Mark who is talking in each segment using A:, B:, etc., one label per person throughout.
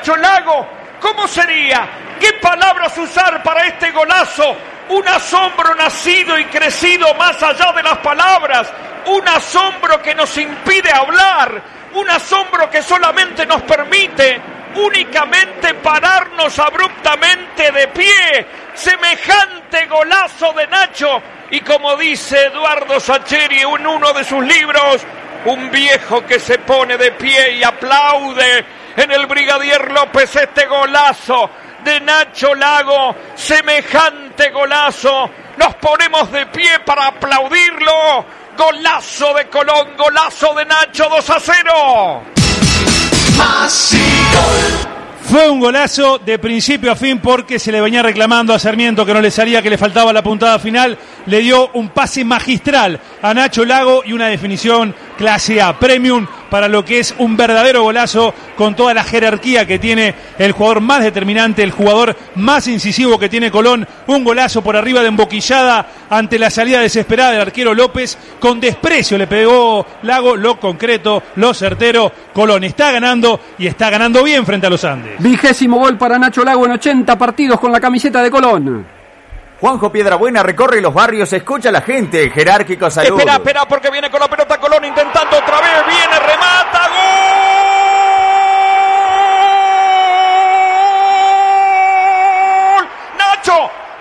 A: Nacho Lago. ¿Cómo sería? ¿Qué palabras usar para este golazo? Un asombro nacido y crecido más allá de las palabras. Un asombro que nos impide hablar. Un asombro que solamente nos permite únicamente pararnos abruptamente de pie. Semejante golazo de Nacho. Y como dice Eduardo Sacheri en uno de sus libros, un viejo que se pone de pie y aplaude en el Brigadier López este golazo de Nacho Lago. Semejante golazo. Nos ponemos de pie para aplaudirlo. Golazo de Colón, golazo de Nacho, 2-0.
B: Fue un golazo de principio a fin porque se le venía reclamando a Sarmiento que no le salía, que le faltaba la puntada final. Le dio un pase magistral a Nacho Lago y una definición clase A, premium, para lo que es un verdadero golazo con toda la jerarquía que tiene el jugador más determinante, el jugador más incisivo que tiene Colón. Un golazo por arriba de emboquillada ante la salida desesperada del arquero López. Con desprecio le pegó Lago, lo concreto, lo certero. Colón está ganando y está ganando bien frente a los Andes.
C: 20º gol para Nacho Lago en 80 partidos con la camiseta de Colón.
D: Juanjo Piedrabuena recorre los barrios, escucha a la gente. Jerárquico saludo.
A: Espera, porque viene con la pelota Colón intentando otra vez. Viene, remata, ¡gol! ¡Nacho!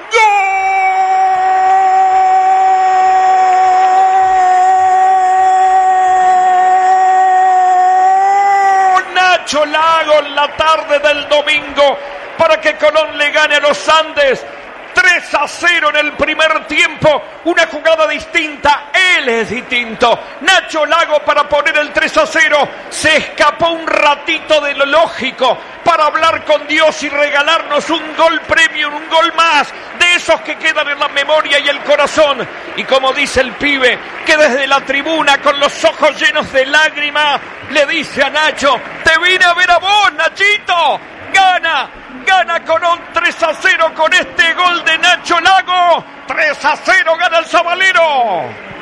A: ¡Gol! Nacho Lago en la tarde del domingo para que Colón le gane a los Andes. 3-0 en el primer tiempo, una jugada distinta, él es distinto. Nacho Lago para poner el 3-0, se escapó un ratito de lo lógico para hablar con Dios y regalarnos un gol premium, un gol más, de esos que quedan en la memoria y el corazón. Y como dice el pibe, que desde la tribuna con los ojos llenos de lágrimas, le dice a Nacho, te vine a ver a vos, Nachito. Gana Colón 3-0 con este gol de Nacho Lago. 3-0 gana el Sabalero.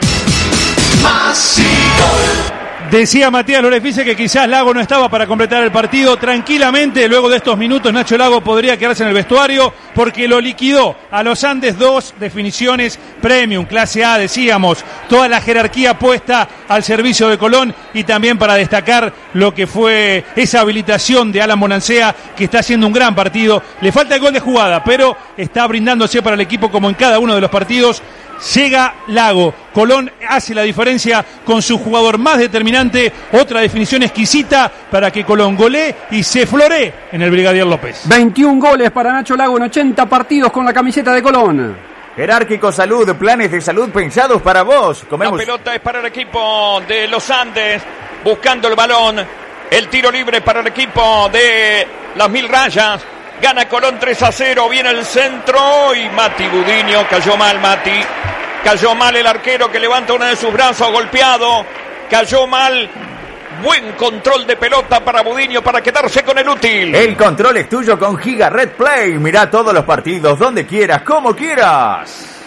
B: Decía Matías Lorefice que quizás Lago no estaba para completar el partido. Tranquilamente, luego de estos minutos, Nacho Lago podría quedarse en el vestuario porque lo liquidó a los Andes. 2 definiciones premium, clase A, decíamos. Toda la jerarquía puesta al servicio de Colón y también para destacar lo que fue esa habilitación de Alan Bonancea, que está haciendo un gran partido. Le falta el gol de jugada, pero está brindándose para el equipo como en cada uno de los partidos. Llega Lago, Colón hace la diferencia con su jugador más determinante, otra definición exquisita para que Colón golee y se floree en el Brigadier López.
C: 21 goles para Nacho Lago en 80 partidos con la camiseta de Colón.
D: Jerárquico Salud, planes de salud pensados para vos.
A: La pelota es para el equipo de los Andes, buscando el balón, el tiro libre para el equipo de las Mil Rayas. Gana Colón 3-0, viene el centro y Mati Budiño, cayó mal Mati, cayó mal el arquero que levanta uno de sus brazos golpeado, cayó mal, buen control de pelota para Budiño para quedarse con el útil.
D: El control es tuyo con Giga Red Play, mirá todos los partidos, donde quieras, como quieras.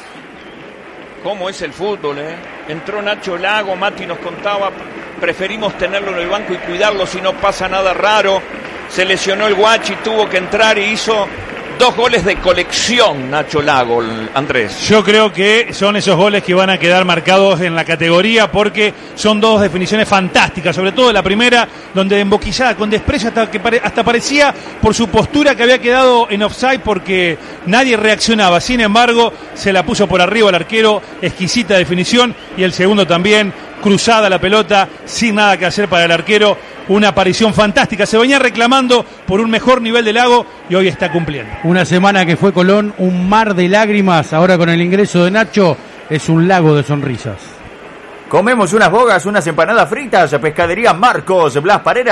A: ¿Cómo es el fútbol, Entró Nacho Lago, Mati nos contaba, preferimos tenerlo en el banco y cuidarlo si no pasa nada raro. Se lesionó el Guachi, tuvo que entrar y hizo 2 goles de colección Nacho Lago, Andrés.
B: Yo creo que son esos goles que van a quedar marcados en la categoría porque son 2 definiciones fantásticas, sobre todo la primera, donde emboquillada, con desprecio, hasta parecía por su postura que había quedado en offside porque nadie reaccionaba. Sin embargo, se la puso por arriba el arquero, exquisita definición, y el segundo también, cruzada la pelota, sin nada que hacer para el arquero. Una aparición fantástica, se venía reclamando por un mejor nivel de Lago y hoy está cumpliendo.
E: Una semana que fue Colón un mar de lágrimas, ahora con el ingreso de Nacho es un lago de sonrisas.
D: Comemos unas bogas, unas empanadas fritas, Pescadería Marcos, Blas Parera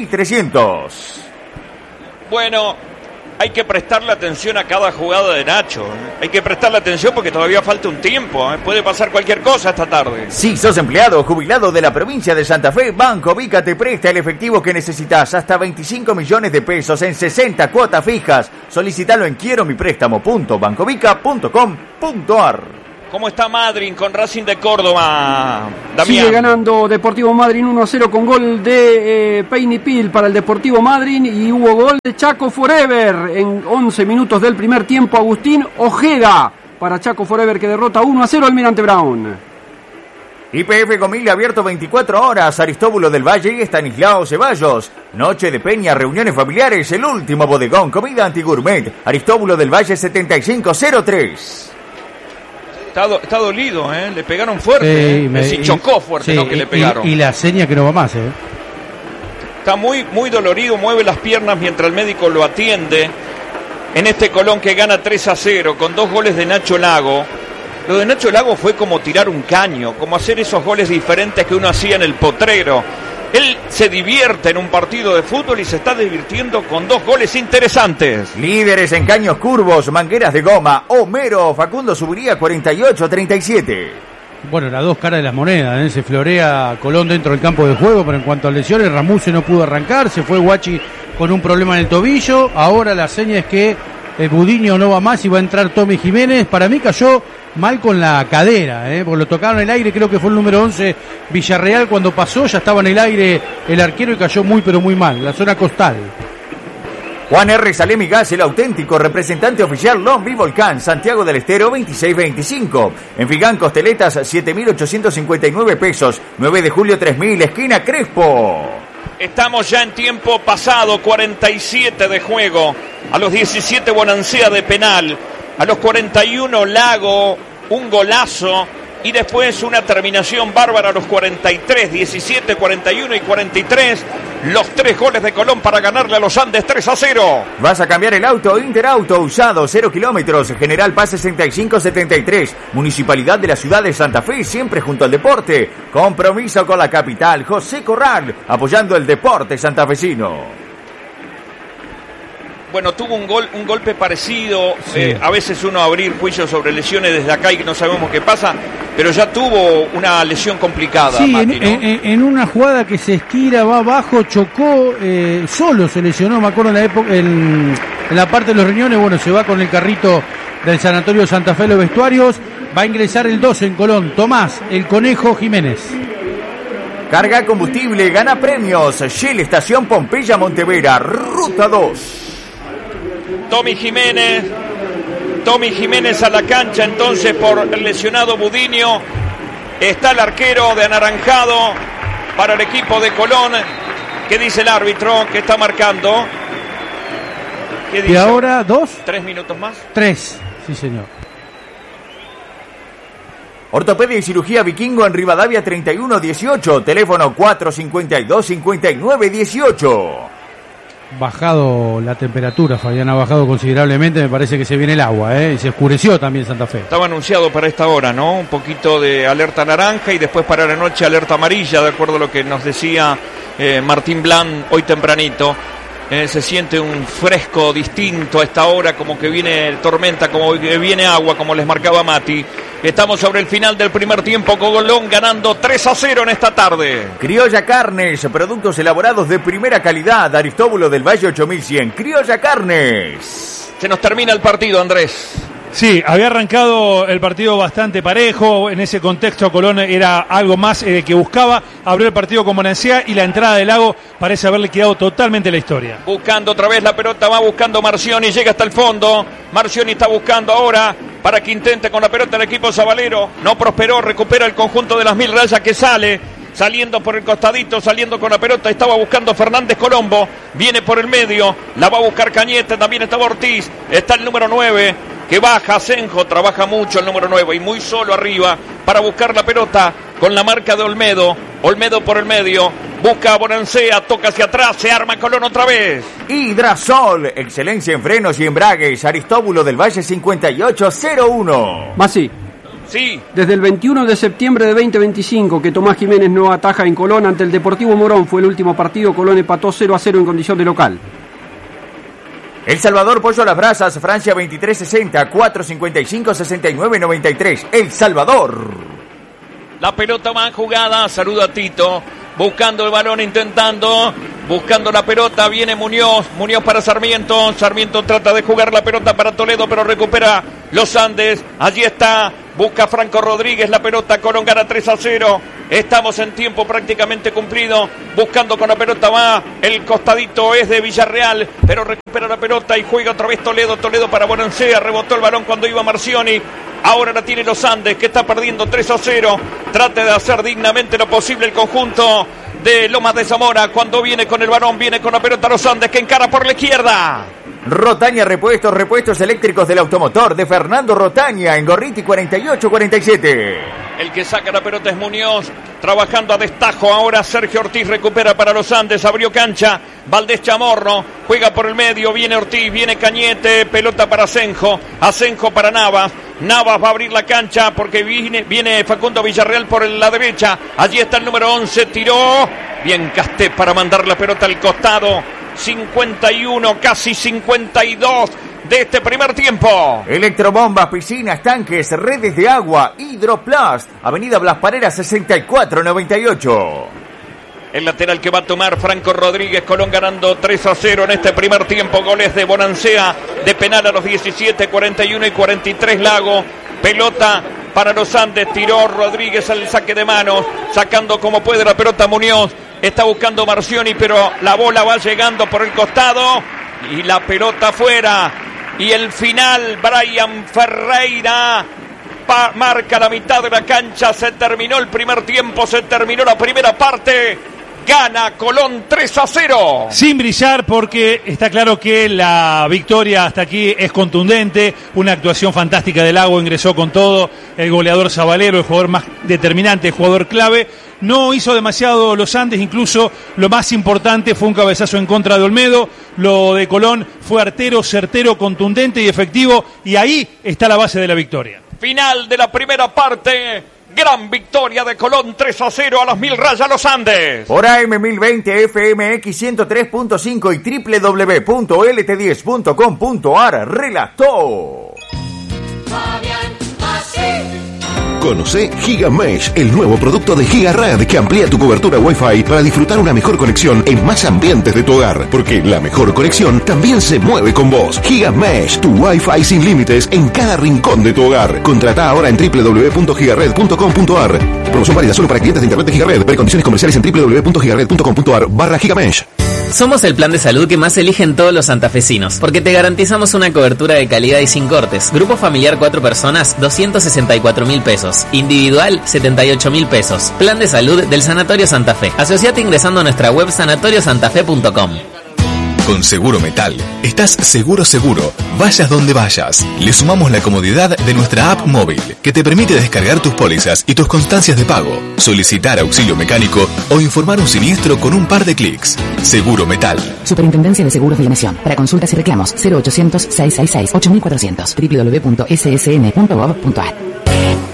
D: 9300.
A: Bueno, hay que prestarle atención a cada jugada de Nacho. Hay que prestarle atención porque todavía falta un tiempo. Puede pasar cualquier cosa esta tarde.
D: Si sos empleado o jubilado de la provincia de Santa Fe, Banco Vica te presta el efectivo que necesitas. Hasta 25 millones de pesos en 60 cuotas fijas. Solicítalo en quieromiprestamo.bancovica.com.ar.
A: ¿Cómo está Madryn con Racing de Córdoba, Damián?
C: Sigue ganando Deportivo Madryn 1-0 con gol de Peinipil para el Deportivo Madryn y hubo gol de Chaco Forever en 11 minutos del primer tiempo. Agustín Ojeda para Chaco Forever que derrota 1-0 al Almirante Brown.
D: YPF Gomil abierto 24 horas, Aristóbulo del Valle y Estanislao Ceballos. Noche de peña, reuniones familiares, el último bodegón, comida antigourmet. Aristóbulo del Valle 7503.
A: Está dolido, le pegaron fuerte. Sí, chocó fuerte, no que le pegaron.
E: Y la seña que no va más,
A: Está muy, muy dolorido, mueve las piernas mientras el médico lo atiende. En este Colón que gana 3-0 con 2 goles de Nacho Lago. Lo de Nacho Lago fue como tirar un caño, como hacer esos goles diferentes que uno hacía en el potrero. Él se divierte en un partido de fútbol y se está divirtiendo con 2 goles interesantes.
D: Líderes en caños curvos, mangueras de goma. Homero Facundo subiría 48-37.
E: Bueno, las dos caras de las monedas, Se florea Colón dentro del campo de juego, pero en cuanto a lesiones, Ramuse no pudo arrancar, se fue Guachi con un problema en el tobillo. Ahora la seña es que Budiño no va más y va a entrar Tommy Jiménez. Para mí cayó mal con la cadera, porque lo tocaron en el aire, creo que fue el número 11 Villarreal cuando pasó, ya estaba en el aire el arquero y cayó muy pero muy mal, la zona costal.
D: Juan R. Salemi Gas, el auténtico representante oficial Lombi Volcán, Santiago del Estero 2625. En Figán Costeletas 7.859 pesos, 9 de julio 3.000, esquina Crespo.
A: Estamos ya en tiempo pasado, 47 de juego, a los 17 Bonancea de penal, a los 41 Lago, un golazo y después una terminación bárbara a los 43, 17, 41 y 43, los 3 goles de Colón para ganarle a los Andes 3-0.
D: ¿Vas a cambiar el auto? Interauto usado, 0 kilómetros, General Paz 6573, Municipalidad de la Ciudad de Santa Fe, siempre junto al deporte. Compromiso con la capital, José Corral, apoyando el deporte santafesino.
A: Bueno, tuvo un golpe parecido, sí. A veces uno abrir juicio sobre lesiones desde acá y que no sabemos qué pasa, pero ya tuvo una lesión complicada.
E: Sí,
A: Mati, ¿no?
E: en una jugada que se estira, va abajo, chocó, solo se lesionó, me acuerdo en la época, en la parte de los riñones, bueno, se va con el carrito del Sanatorio Santa Fe, los vestuarios, va a ingresar el 12 en Colón, Tomás, el Conejo Jiménez.
D: Carga combustible, gana premios, Shell Estación Pompeya Montevera, Ruta 2.
A: Tommy Jiménez a la cancha entonces por el lesionado Budiño. Está el arquero de anaranjado para el equipo de Colón. ¿Qué dice el árbitro? ¿Qué está marcando? ¿Qué dice?
E: Y ahora 2.
A: 3 minutos más.
E: 3, sí señor.
D: Ortopedia y cirugía Vikingo en Rivadavia 3118, teléfono 452-5918.
E: Bajado la temperatura, Fabián, ha bajado considerablemente, me parece que se viene el agua, y se oscureció también Santa Fe.
A: Estaba anunciado para esta hora, ¿no? Un poquito de alerta naranja y después para la noche alerta amarilla, de acuerdo a lo que nos decía Martín Blan hoy tempranito. Se siente un fresco distinto a esta hora, como que viene tormenta, como que viene agua, como les marcaba Mati. Estamos sobre el final del primer tiempo, Colón ganando 3-0 en esta tarde.
D: Criolla Carnes, productos elaborados de primera calidad, Aristóbulo del Valle 8100, Criolla Carnes.
A: Se nos termina el partido, Andrés.
B: Sí, había arrancado el partido bastante parejo, en ese contexto Colón era algo más que buscaba, abrió el partido con Bonancea y la entrada de Lago parece haberle quedado totalmente la historia.
A: Buscando otra vez la pelota, va buscando Marcioni, llega hasta el fondo, Marcioni está buscando ahora para que intente con la pelota el equipo sabalero, no prosperó, recupera el conjunto de las Mil Rayas que saliendo por el costadito, saliendo con la pelota, estaba buscando Fernández Colombo, viene por el medio, la va a buscar Cañete, también estaba Ortiz, está el número 9, que baja, Senjo, trabaja mucho el número 9 y muy solo arriba para buscar la pelota con la marca de Olmedo por el medio, busca a Bonancea, toca hacia atrás, se arma Colón otra vez.
D: Hidrasol, excelencia en frenos y embragues, Aristóbulo del Valle 5801.
C: Masi.
A: Sí.
C: Desde el 21 de septiembre de 2025 que Tomás Jiménez no ataja en Colón ante el Deportivo Morón, fue el último partido, Colón empató 0-0 en condición de local.
D: El Salvador, pollo a las brasas, Francia 2360, 455-6993, El Salvador.
A: La pelota va jugada, saluda a Tito, buscando el balón, intentando, buscando la pelota, viene Muñoz para Sarmiento, Sarmiento trata de jugar la pelota para Toledo, pero recupera los Andes, allí está, busca Franco Rodríguez la pelota, Colón gana 3-0, estamos en tiempo prácticamente cumplido, buscando con la pelota va, el costadito es de Villarreal, pero recupera la pelota y juega otra vez Toledo para Bonancea, rebotó el balón cuando iba Marcioni, ahora la tiene los Andes, que está perdiendo 3-0, trate de hacer dignamente lo posible el conjunto de Lomas de Zamora, cuando viene con el balón, viene con la pelota los Andes, que encara por la izquierda.
D: Rotaña repuestos eléctricos del automotor de Fernando Rotaña en Gorriti 48-47.
A: El que saca la pelota es Muñoz, trabajando a destajo. Ahora Sergio Ortiz recupera para los Andes, abrió cancha. Valdés Chamorro juega por el medio, viene Ortiz, viene Cañete, pelota para Asenjo para Navas. Navas va a abrir la cancha porque viene Facundo Villarreal por la derecha. Allí está el número 11, tiró. Bien Casté para mandar la pelota al costado. 51, casi 52 de este primer tiempo.
D: Electrobombas, piscinas, tanques, redes de agua, Hidroplast, Avenida Blas Pareras 6498.
A: El lateral que va a tomar Franco Rodríguez, Colón ganando 3-0 en este primer tiempo. Goles de Bonancea de penal a los 17, 41 y 43 Lago. Pelota para los Andes, tiró Rodríguez al saque de manos, sacando como puede la pelota Muñoz. Está buscando Marcioni, pero la bola va llegando por el costado y la pelota afuera. Y el final, Brian Ferreira marca la mitad de la cancha. Se terminó el primer tiempo, se terminó la primera parte. Gana Colón 3-0.
B: Sin brillar, porque está claro que la victoria hasta aquí es contundente. Una actuación fantástica del Lago, ingresó con todo. El goleador Zabalero, el jugador más determinante, el jugador clave. No hizo demasiado los Andes, incluso lo más importante fue un cabezazo en contra de Olmedo. Lo de Colón fue artero, certero, contundente y efectivo. Y ahí está la base de la victoria.
A: Final de la primera parte. Gran victoria de Colón 3-0 a las 1000 rayas los Andes.
D: Por AM 1020 FMX 103.5 y www.lt10.com.ar relató
F: Fabián Masí.
G: Conoce GigaMesh, el nuevo producto de GigaRed que amplía tu cobertura Wi-Fi para disfrutar una mejor conexión en más ambientes de tu hogar, porque la mejor conexión también se mueve con vos. GigaMesh, tu Wi-Fi sin límites en cada rincón de tu hogar. Contrata ahora en www.gigared.com.ar. Promoción válida solo para clientes de internet de GigaRed. Ver condiciones comerciales en www.gigared.com.ar/GigaMesh.
H: Somos el plan de salud que más eligen todos los santafesinos, porque te garantizamos una cobertura de calidad y sin cortes. Grupo familiar 4 personas, 264.000 pesos. Individual, 78.000 pesos. Plan de salud del Sanatorio Santa Fe. Asociate ingresando a nuestra web sanatoriosantafe.com.
I: Con Seguro Metal, estás seguro, vayas donde vayas. Le sumamos la comodidad de nuestra app móvil, que te permite descargar tus pólizas y tus constancias de pago, solicitar auxilio mecánico o informar un siniestro con un par de clics. Seguro Metal.
J: Superintendencia de Seguros de la Nación. Para consultas y reclamos, 0800-666-8400. www.ssn.gov.ar.